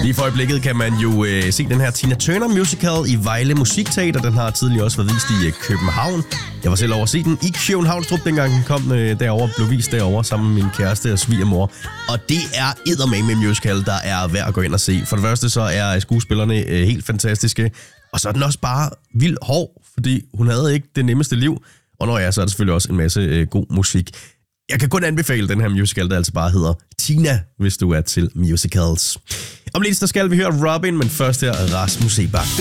Lige for øjeblikket kan man jo se den her Tina Turner musical i Vejle Musikteater. Den har tidligere også været vist i København. Jeg var selv over at se den i Københavnstrup, dengang den kom derover, blev vist derovre sammen med min kæreste og svigermor. Og det er eddermame en musical, der er værd at gå ind og se. For det første så er skuespillerne helt fantastiske. Og så er den også bare vildt hård, fordi hun havde ikke det nemmeste liv. Og når så er der selvfølgelig også en masse god musik. Jeg kan kun anbefale den her musical, der altså bare hedder Tina, hvis du er til musicals. Om lidt så skal vi høre Robin, men først her Rasmus Sebak.